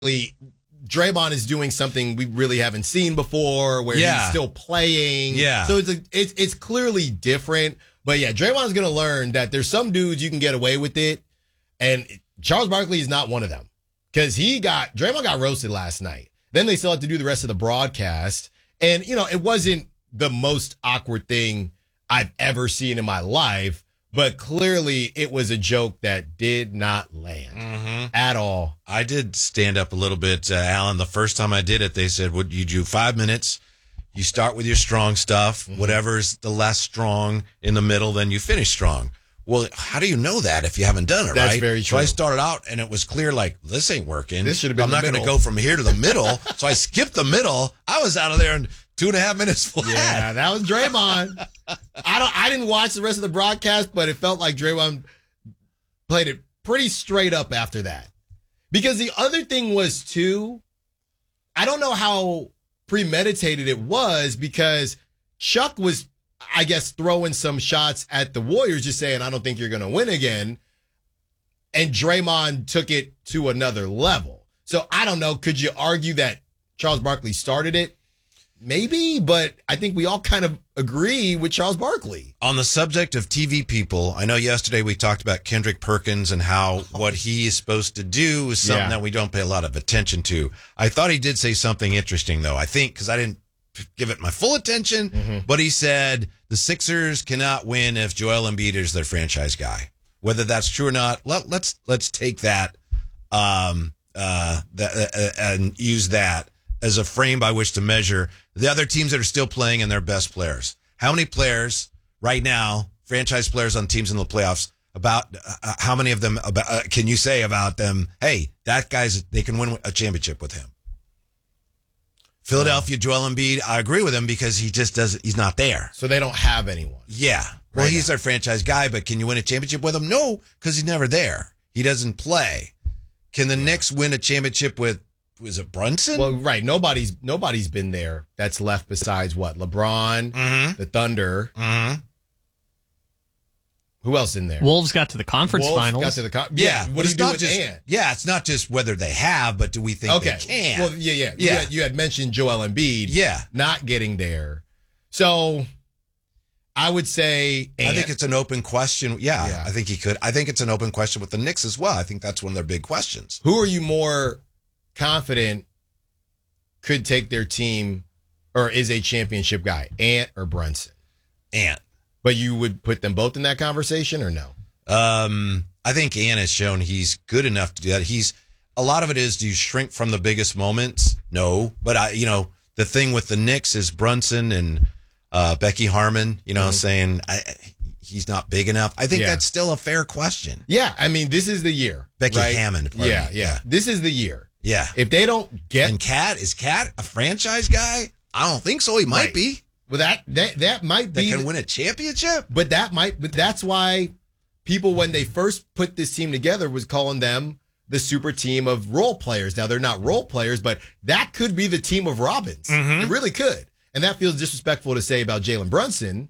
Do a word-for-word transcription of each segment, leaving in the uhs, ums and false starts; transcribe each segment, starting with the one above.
Draymond is doing something we really haven't seen before, where yeah. he's still playing. Yeah. So it's a, it's it's clearly different. But yeah, Draymond's going to learn that there's some dudes you can get away with it, and Charles Barkley is not one of them, because he got Draymond got roasted last night. Then they still had to do the rest of the broadcast, and you know it wasn't the most awkward thing I've ever seen in my life. But clearly, it was a joke that did not land mm-hmm. at all. I did stand up a little bit, uh, Alan. The first time I did it, they said, "Would you do five minutes? You start with your strong stuff. Mm-hmm. Whatever's the less strong in the middle, then you finish strong." Well, how do you know that if you haven't done it? That's right? very true. So I started out, and it was clear, like, this ain't working. This should have been. I'm the not going to middle. go from here to the middle. So I skipped the middle. I was out of there in two and a half minutes flat. Yeah, that was Draymond. I don't. I didn't watch the rest of the broadcast, but it felt like Draymond played it pretty straight up after that. Because the other thing was too, I don't know how premeditated it was, because Chuck was, I guess, throwing some shots at the Warriors, just saying, "I don't think you're going to win again," and Draymond took it to another level. So I don't know. Could you argue that Charles Barkley started it? Maybe, but I think we all kind of agree with Charles Barkley. On the subject of T V people, I know yesterday we talked about Kendrick Perkins and how what he is supposed to do is something Yeah. that we don't pay a lot of attention to. I thought he did say something interesting, though. I think, because I didn't give it my full attention, Mm-hmm. but he said the Sixers cannot win if Joel Embiid is their franchise guy. Whether that's true or not, let, let's let's take that um, uh, that uh, and use that as a frame by which to measure the other teams that are still playing and their best players. How many players right now, franchise players on teams in the playoffs, about uh, how many of them about, uh, can you say about them, hey, that guy's, they can win a championship with him? Philadelphia, Joel Embiid, I agree with him because he just doesn't, he's not there. So they don't have anyone. Yeah. Well, Right he's now. their franchise guy, but can you win a championship with him? No, because he's never there. He doesn't play. Can the Knicks win a championship with, was it Brunson? Well, right. Nobody's nobody's been there that's left besides what? LeBron, mm-hmm. the Thunder. Mm-hmm. Who else in there? Wolves got to the conference Wolves finals. Got to the con- Yeah. yeah. but What do it's you do not with just, Ant? Yeah, it's not just whether they have, but do we think Okay. they can? Well, yeah, yeah. Yeah. You had, you had mentioned Joel Embiid. Yeah. Not getting there. So I would say I Ant. think it's an open question. Yeah, Yeah. I think he could. I think it's an open question with the Knicks as well. I think that's one of their big questions. Who are you more confident could take their team or is a championship guy, Ant or Brunson? Ant. But you would put them both in that conversation or no? Um, I think Ant has shown he's good enough to do that. He's a lot of it is, do you shrink from the biggest moments? No, but I, you know, the thing with the Knicks is Brunson and uh, Becky Harmon, you know, Mm-hmm. saying I, he's not big enough. I think Yeah. that's still a fair question. Yeah, I mean, this is the year. Becky right? Hammond. pardon Yeah, me. yeah. This is the year. Yeah. If they don't get And Cat, is Cat a franchise guy? I don't think so. He might Right. be. well, that that that might They be, can win a championship. but that might, but that's why people, when they first put this team together, was calling them the super team of role players. Now they're not role players, but that could be the team of Robins. Mhm. It really could, and that feels disrespectful to say about Jalen Brunson,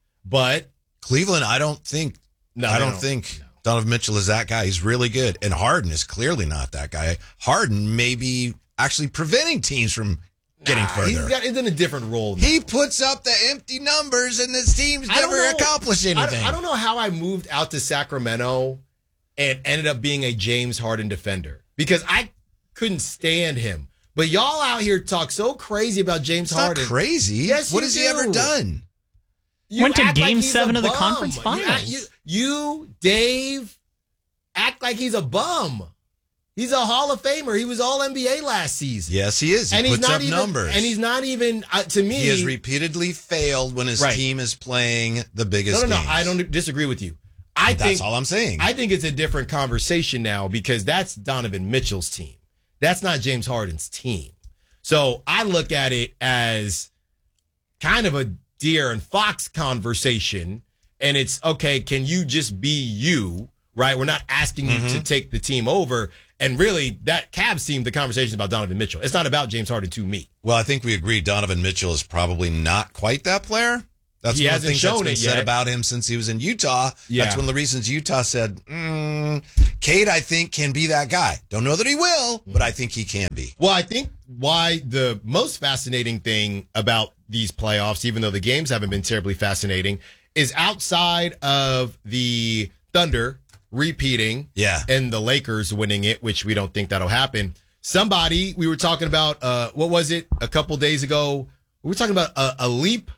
but Cleveland, I don't think. no, I they don't think Donovan Mitchell is that guy. He's really good. And Harden is clearly not that guy. Harden may be actually preventing teams from getting Nah, further. He's, got, he's in a different role now. He puts up the empty numbers and this team's I don't never know. accomplished I anything. don't, I don't know how I moved out to Sacramento and ended up being a James Harden defender because I couldn't stand him. But y'all out here talk so crazy about James It's not Harden. crazy. Yes, what you has he do. ever done? You Went to act like game he's seven a of the bum. conference You finals. act- You, you, Dave, act like he's a bum. He's a Hall of Famer. He was All N B A last season. Yes, he is. He and he's puts not up even, numbers. And he's not even, uh, to me. he has repeatedly failed when his Right. team is playing the biggest no, no, no. games. I don't disagree with you. I That's think, all I'm saying. I think it's a different conversation now because that's Donovan Mitchell's team. That's not James Harden's team. So I look at it as kind of a deer and fox conversation. And it's, okay, can you just be you, right? We're not asking you Mm-hmm. to take the team over. And really, that Cavs team, the conversation is about Donovan Mitchell. It's not about James Harden to me. Well, I think we agree Donovan Mitchell is probably not quite that player. That's he one of hasn't the things shown that's been it said yet. about him since he was in Utah. Yeah. That's one of the reasons Utah said, mm, Cade, I think, can be that guy. Don't know that he will, but I think he can be. Well, I think why the most fascinating thing about these playoffs, even though the games haven't been terribly fascinating, is outside of the Thunder repeating Yeah. and the Lakers winning it, which we don't think that'll happen. Somebody, we were talking about, uh, what was it, a couple days ago? We were talking about a, a leap,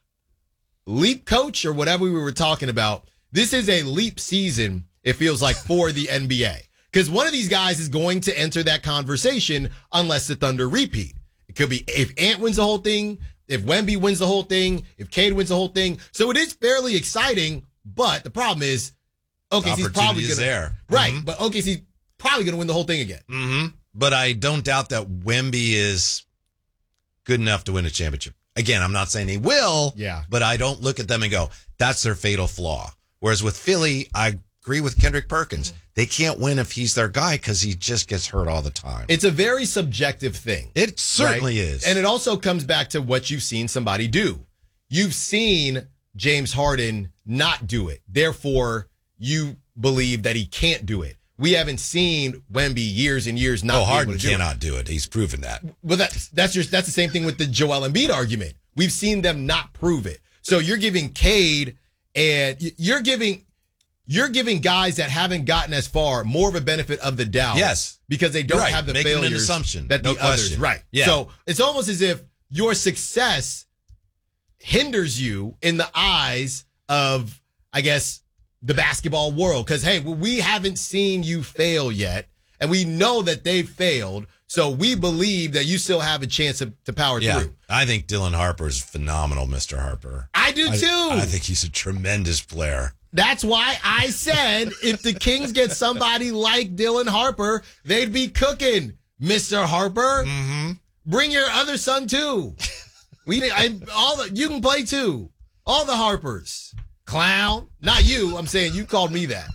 leap coach or whatever we were talking about. This is a leap season, it feels like, for the N B A. Because one of these guys is going to enter that conversation unless the Thunder repeat. It could be if Ant wins the whole thing, if Wemby wins the whole thing, if Cade wins the whole thing. So it is fairly exciting, but the problem is, O K C's probably going to. there. Right, Mm-hmm. but O K C's probably going to win the whole thing again. Mm-hmm. But I don't doubt that Wemby is good enough to win a championship. Again, I'm not saying he will, Yeah. but I don't look at them and go, that's their fatal flaw. Whereas with Philly, I agree with Kendrick Perkins. They can't win if he's their guy because he just gets hurt all the time. It's a very subjective thing. It certainly right? is. And it also comes back to what you've seen somebody do. You've seen James Harden not do it. Therefore, you believe that he can't do it. We haven't seen Wemby years and years not oh, be able Harden to do cannot do it. He's proven that. Well, that's that's just that's the same thing with the Joel Embiid argument. We've seen them not prove it. So you're giving Cade and y- you're giving you're giving guys that haven't gotten as far more of a benefit of the doubt. Yes. Because they don't Right. have the Making an failures assumption. that No the others. question. Right. Yeah. So it's almost as if your success hinders you in the eyes of, I guess, the basketball world. Because, hey, we haven't seen you fail yet, and we know that they've failed, so we believe that you still have a chance to, to power Yeah. through. I think Dylan Harper is phenomenal, Mister Harper. I do, I, too. I think he's a tremendous player. That's why I said if the Kings get somebody like Dylan Harper, they'd be cooking, Mister Harper. Mm-hmm. Bring your other son, too. We I, all the, you can play, too. All the Harpers. Clown. Not you. I'm saying you called me that.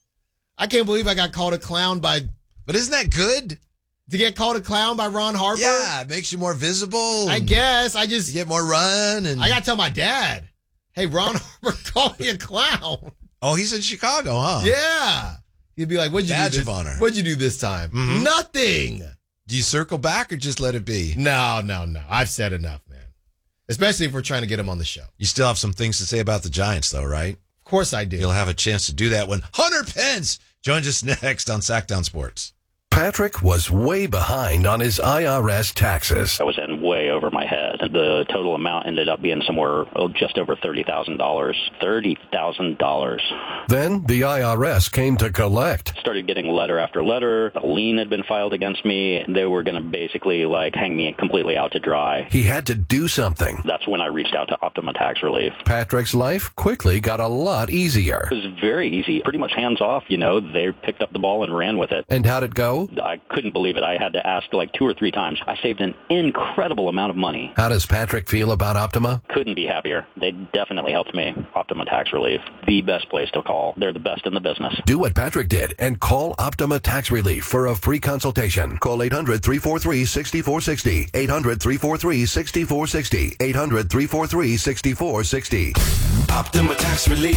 I can't believe I got called a clown by But isn't that good? to get called a clown by Ron Harper. Yeah, it makes you more visible. I guess I just You get more run. and I got to tell my dad. Hey, Ron Harper called me a clown. Oh, he's in Chicago, huh? Yeah. He'd be like, "What'd you Badge do this? of honor. What'd you do this time? Mhm. Nothing." Do you circle back or just let it be? No, no, no. I've said enough, man. Especially if we're trying to get him on the show. You still have some things to say about the Giants, though, right? Of course I do. You'll have a chance to do that when Hunter Pence joins us next on Sackdown Sports. Patrick was way behind on his I R S taxes. I was in way over my head. The total amount ended up being somewhere oh, just over thirty thousand dollars. thirty thousand dollars. Then the I R S came to collect. Started getting letter after letter. A lien had been filed against me. They were going to basically like hang me completely out to dry. He had to do something. That's when I reached out to Optima Tax Relief. Patrick's life quickly got a lot easier. It was very easy, pretty much hands off. You know, they picked up the ball and ran with it. And how'd it go? I couldn't believe it. I had to ask like two or three times. I saved an incredible amount of money. How does Patrick feel about Optima? Couldn't be happier. They definitely helped me. Optima Tax Relief, the best place to call. They're the best in the business. Do what Patrick did and call Optima Tax Relief for a free consultation. Call eight hundred, three four three, six four six zero. eight hundred, three four three, six four six zero. eight hundred, three four three, six four six zero. Optima Tax Relief.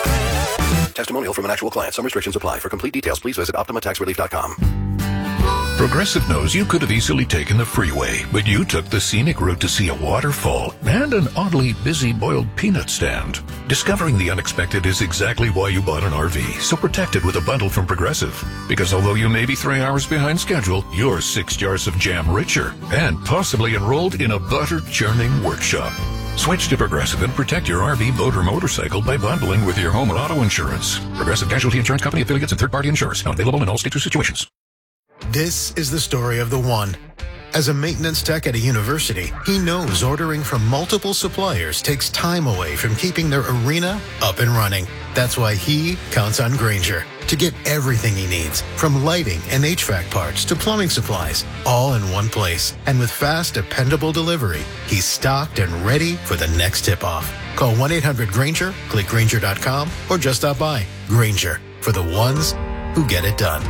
Testimonial from an actual client. Some restrictions apply. For complete details, please visit optima tax relief dot com. Progressive knows you could have easily taken the freeway, but you took the scenic route to see a waterfall and an oddly busy boiled peanut stand. Discovering the unexpected is exactly why you bought an R V, so protect it with a bundle from Progressive. Because although you may be three hours behind schedule, you're six jars of jam richer and possibly enrolled in a butter-churning workshop. Switch to Progressive and protect your R V, boat, or motorcycle by bundling with your home and auto insurance. Progressive Casualty Insurance Company affiliates and third-party insurers. Not available in all states or situations. This is the story of the one. As a maintenance tech at a university, he knows ordering from multiple suppliers takes time away from keeping their arena up and running. That's why he counts on Grainger to get everything he needs, from lighting and H V A C parts to plumbing supplies, all in one place. And with fast, dependable delivery, he's stocked and ready for the next tip-off. Call one eight hundred Grainger, click Grainger dot com, or just stop by. Grainger, for the ones who get it done.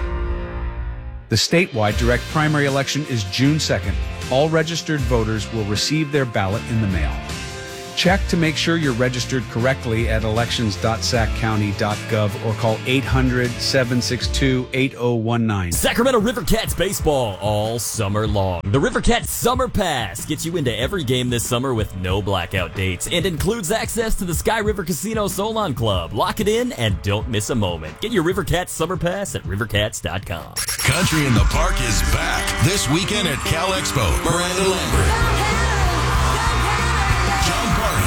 The statewide direct primary election is June second. All registered voters will receive their ballot in the mail. Check to make sure you're registered correctly at elections dot sac county dot gov or call eight hundred, seven six two, eight oh one nine. Sacramento River Cats baseball all summer long. The River Cats Summer Pass gets you into every game this summer with no blackout dates and includes access to the Sky River Casino Solon Club. Lock it in and don't miss a moment. Get your River Cats Summer Pass at river cats dot com. Country in the Park is back this weekend at Cal Expo. Miranda Lambert, John Party,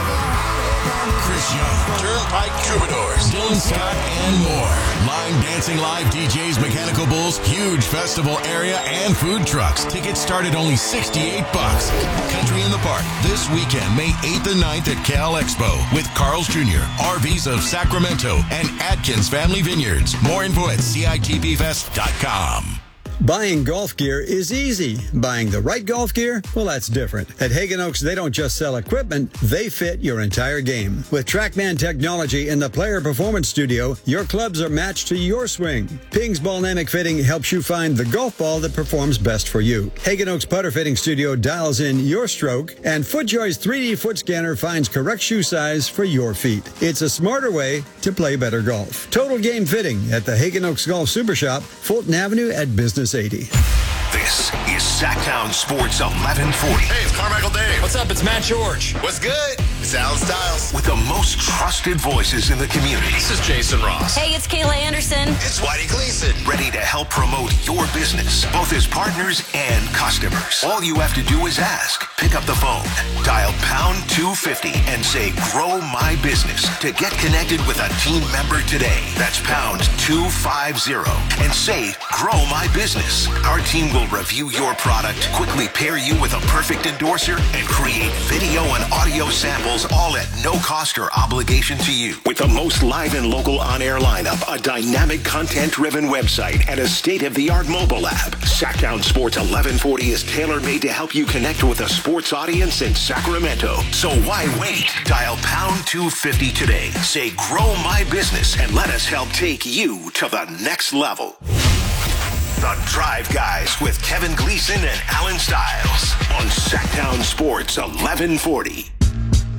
Chris Young, Turnpike Troubadours, Dylan Scott, and more. Line dancing, live D Js, mechanical bulls, huge festival area, and food trucks. Tickets start at only sixty-eight bucks. Country in the Park this weekend, May eighth and ninth at Cal Expo with Carl's Junior, R Vs of Sacramento, and Atkins Family Vineyards. More info at C I T P fest dot com. Buying golf gear is easy. Buying the right golf gear, well, that's different. At Hagen Oaks, they don't just sell equipment, they fit your entire game. With TrackMan technology in the Player Performance Studio, your clubs are matched to your swing. Ping's Ballnamic Fitting helps you find the golf ball that performs best for you. Hagen Oaks Putter Fitting Studio dials in your stroke, and FootJoy's three D foot scanner finds correct shoe size for your feet. It's a smarter way to play better golf. Total Game Fitting at the Hagen Oaks Golf Super Shop, Fulton Avenue at Business eighty. This is Sacktown Sports eleven forty. Hey, it's Carmichael Dave. What's up? It's Matt George. What's good? It's Alan Stiles. With the most trusted voices in the community. This is Jason Ross. Hey, it's Kayla Anderson. It's Whitey Gleason. Ready to help promote your business, both as partners and customers. All you have to do is ask. Pick up the phone, dial pound two fifty, and say, grow my business to get connected with a team member today. That's pound two fifty and say, grow my business. Our team will review your product, quickly pair you with a perfect endorser, and create video and audio samples all at no cost or obligation to you. With the most live and local on-air lineup, a dynamic content-driven website, and a state-of-the-art mobile app, Sacktown Sports eleven forty is tailor-made to help you connect with a sports audience in Sacramento. So why wait? Dial pound two fifty today. Say, grow my business, and let us help take you to the next level. The Drive Guys with Kevin Gleason and Alan Stiles on Sacktown Sports eleven forty.